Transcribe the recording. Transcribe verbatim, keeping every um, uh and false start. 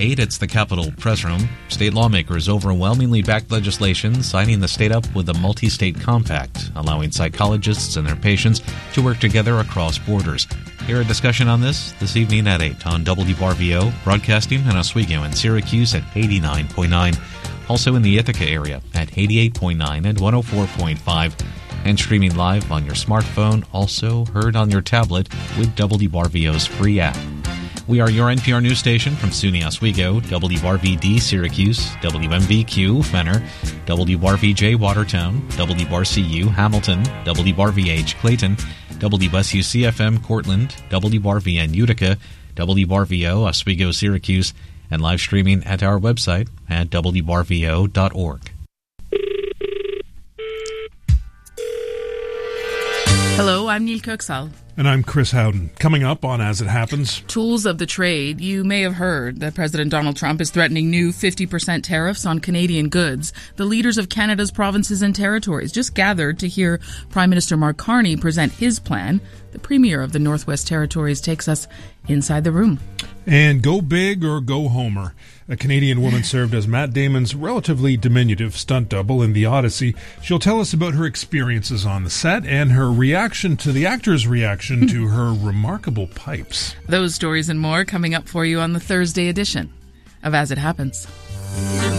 eight, it's the Capitol Press Room. State lawmakers overwhelmingly backed legislation signing the state up with a multi-state compact, allowing psychologists and their patients to work together across borders. Hear a discussion on this this evening at eight on W R V O, broadcasting in Oswego and Syracuse at eighty-nine point nine, also in the Ithaca area at eighty-eight point nine and one oh four point five, and streaming live on your smartphone, also heard on your tablet with W R V O's free app. We are your N P R news station from SUNY Oswego, W R V D Syracuse, W M V Q Fenner, W R V J Watertown, W R C U Hamilton, W R V H Clayton, W S U C F M Cortland, W R V N Utica, W R V O Oswego Syracuse, and live streaming at our website at W R V O dot org. Hello, I'm Neil Kirksall. And I'm Chris Howden. Coming up on As It Happens. Tools of the trade. You may have heard that President Donald Trump is threatening new fifty percent tariffs on Canadian goods. The leaders of Canada's provinces and territories just gathered to hear Prime Minister Mark Carney present his plan. The Premier of the Northwest Territories takes us inside the room. And go big or go Homer. A Canadian woman served as Matt Damon's relatively diminutive stunt double in The Odyssey. She'll tell us about her experiences on the set and her reaction to the actor's reaction to her remarkable pipes. Those stories and more coming up for you on the Thursday edition of As It Happens.